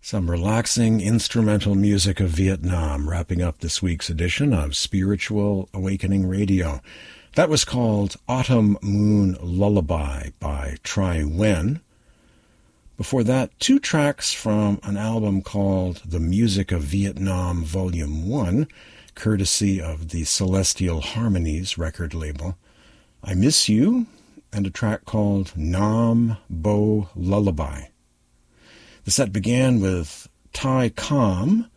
Some relaxing instrumental music of Vietnam, wrapping up this week's edition of Spiritual Awakening Radio. That was called Autumn Moon Lullaby by Tri Nguyen. Before that, two tracks from an album called The Music of Vietnam Volume 1, courtesy of the Celestial Harmonies record label. I Miss You, and a track called Nam Bo Lullaby. The set began with Thai Calm